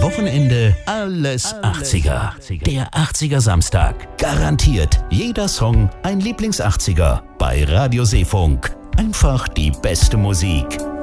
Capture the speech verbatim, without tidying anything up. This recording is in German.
Wochenende alles achtziger. Der achtziger Samstag. Garantiert jeder Song ein Lieblings-achtziger. Bei Radio Seefunk. Einfach die beste Musik.